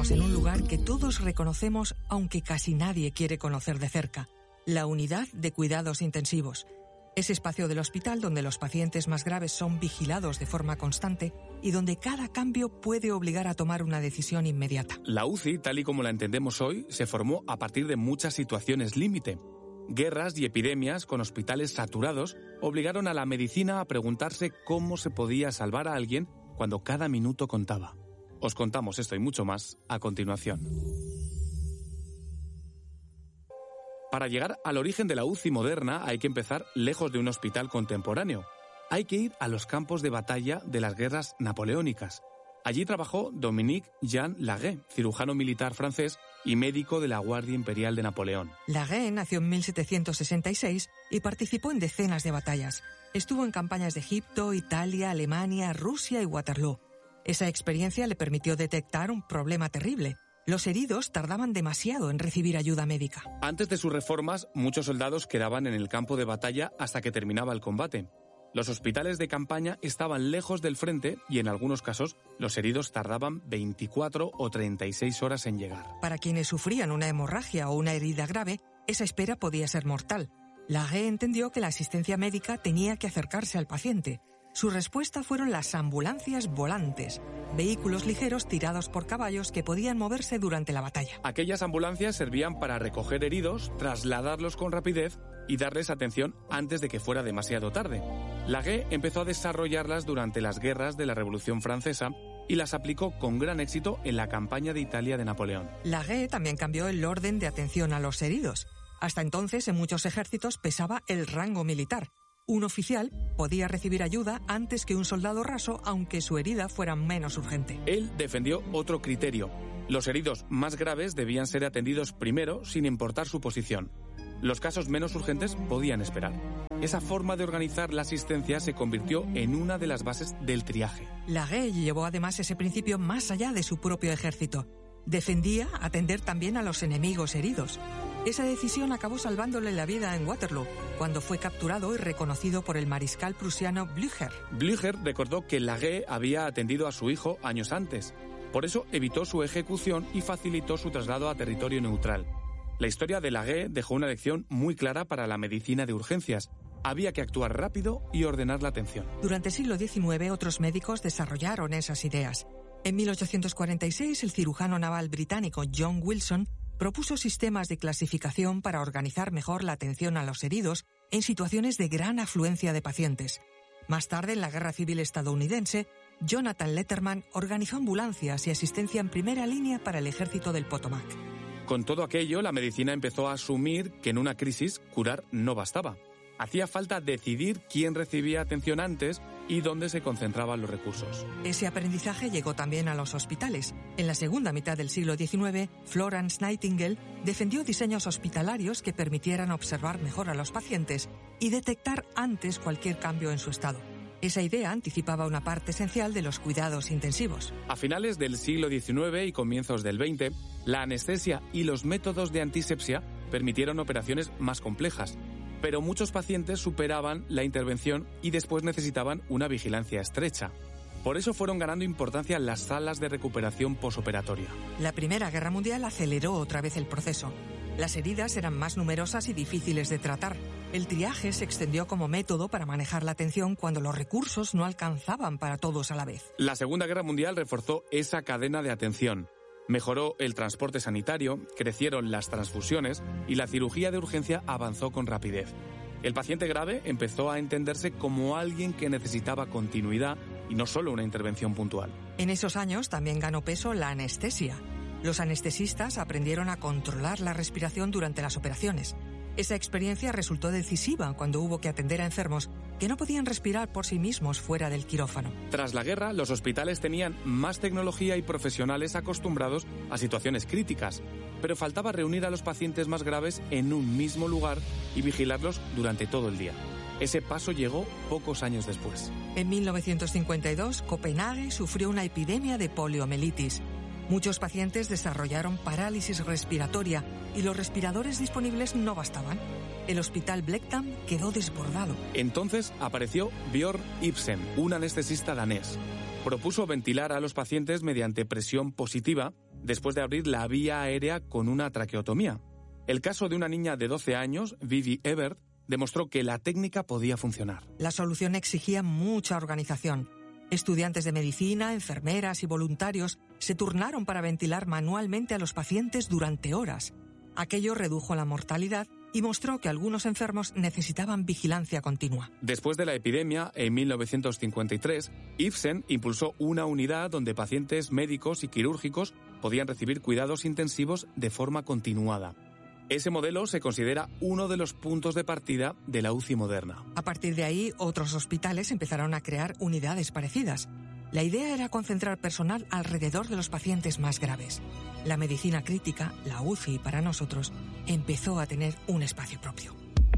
entramos en un lugar que todos reconocemos, aunque casi nadie quiere conocer de cerca: la unidad de cuidados intensivos. Ese espacio del hospital donde los pacientes más graves son vigilados de forma constante y donde cada cambio puede obligar a tomar una decisión inmediata. La UCI, tal y como la entendemos hoy, se formó a partir de muchas situaciones límite. Guerras y epidemias con hospitales saturados obligaron a la medicina a preguntarse cómo se podía salvar a alguien cuando cada minuto contaba. Os contamos esto y mucho más a continuación. Para llegar al origen de la UCI moderna hay que empezar lejos de un hospital contemporáneo. Hay que ir a los campos de batalla de las guerras napoleónicas. Allí trabajó Dominique Jean Laguet, cirujano militar francés y médico de la Guardia Imperial de Napoleón. Laguet nació en 1766 y participó en decenas de batallas. Estuvo en campañas de Egipto, Italia, Alemania, Rusia y Waterloo. Esa experiencia le permitió detectar un problema terrible: los heridos tardaban demasiado en recibir ayuda médica. Antes de sus reformas, muchos soldados quedaban en el campo de batalla hasta que terminaba el combate. Los hospitales de campaña estaban lejos del frente y en algunos casos los heridos tardaban 24 o 36 horas en llegar. Para quienes sufrían una hemorragia o una herida grave, esa espera podía ser mortal. Laguet entendió que la asistencia médica tenía que acercarse al paciente. Su respuesta fueron las ambulancias volantes, vehículos ligeros tirados por caballos que podían moverse durante la batalla. Aquellas ambulancias servían para recoger heridos, trasladarlos con rapidez y darles atención antes de que fuera demasiado tarde. Laguet empezó a desarrollarlas durante las guerras de la Revolución Francesa y las aplicó con gran éxito en la campaña de Italia de Napoleón. Laguet también cambió el orden de atención a los heridos. Hasta entonces, en muchos ejércitos pesaba el rango militar. Un oficial podía recibir ayuda antes que un soldado raso, aunque su herida fuera menos urgente. Él defendió otro criterio: los heridos más graves debían ser atendidos primero, sin importar su posición. Los casos menos urgentes podían esperar. Esa forma de organizar la asistencia se convirtió en una de las bases del triaje. Laguet llevó además ese principio más allá de su propio ejército. Defendía atender también a los enemigos heridos. Esa decisión acabó salvándole la vida en Waterloo, cuando fue capturado y reconocido por el mariscal prusiano Blücher. Blücher recordó que Laguet había atendido a su hijo años antes. Por eso evitó su ejecución y facilitó su traslado a territorio neutral. La historia de Laguet dejó una lección muy clara para la medicina de urgencias. Había que actuar rápido y ordenar la atención. Durante el siglo XIX, otros médicos desarrollaron esas ideas. En 1846, el cirujano naval británico John Wilson propuso sistemas de clasificación para organizar mejor la atención a los heridos en situaciones de gran afluencia de pacientes. Más tarde, en la Guerra Civil estadounidense, Jonathan Letterman organizó ambulancias y asistencia en primera línea para el ejército del Potomac. Con todo aquello, la medicina empezó a asumir que en una crisis curar no bastaba. Hacía falta decidir quién recibía atención antes y dónde se concentraban los recursos. Ese aprendizaje llegó también a los hospitales. En la segunda mitad del siglo XIX, Florence Nightingale defendió diseños hospitalarios que permitieran observar mejor a los pacientes y detectar antes cualquier cambio en su estado. Esa idea anticipaba una parte esencial de los cuidados intensivos. A finales del siglo XIX y comienzos del XX, la anestesia y los métodos de antisepsia permitieron operaciones más complejas, pero muchos pacientes superaban la intervención y después necesitaban una vigilancia estrecha. Por eso fueron ganando importancia las salas de recuperación posoperatoria. La Primera Guerra Mundial aceleró otra vez el proceso. Las heridas eran más numerosas y difíciles de tratar. El triaje se extendió como método para manejar la atención cuando los recursos no alcanzaban para todos a la vez. La Segunda Guerra Mundial reforzó esa cadena de atención. Mejoró el transporte sanitario, crecieron las transfusiones y la cirugía de urgencia avanzó con rapidez. El paciente grave empezó a entenderse como alguien que necesitaba continuidad y no solo una intervención puntual. En esos años también ganó peso la anestesia. Los anestesistas aprendieron a controlar la respiración durante las operaciones. Esa experiencia resultó decisiva cuando hubo que atender a enfermos que no podían respirar por sí mismos fuera del quirófano. Tras la guerra, los hospitales tenían más tecnología y profesionales acostumbrados a situaciones críticas, pero faltaba reunir a los pacientes más graves en un mismo lugar y vigilarlos durante todo el día. Ese paso llegó pocos años después. En 1952, Copenhague sufrió una epidemia de poliomielitis. Muchos pacientes desarrollaron parálisis respiratoria y los respiradores disponibles no bastaban. El hospital Blektam quedó desbordado. Entonces apareció Bjørn Ibsen, un anestesista danés. Propuso ventilar a los pacientes mediante presión positiva después de abrir la vía aérea con una traqueotomía. El caso de una niña de 12 años, Vivi Ebert, demostró que la técnica podía funcionar. La solución exigía mucha organización. Estudiantes de medicina, enfermeras y voluntarios se turnaron para ventilar manualmente a los pacientes durante horas. Aquello redujo la mortalidad y mostró que algunos enfermos necesitaban vigilancia continua. Después de la epidemia, en 1953, Ipsen impulsó una unidad donde pacientes médicos y quirúrgicos podían recibir cuidados intensivos de forma continuada. Ese modelo se considera uno de los puntos de partida de la UCI moderna. A partir de ahí, otros hospitales empezaron a crear unidades parecidas. La idea era concentrar personal alrededor de los pacientes más graves. La medicina crítica, la UCI para nosotros, empezó a tener un espacio propio.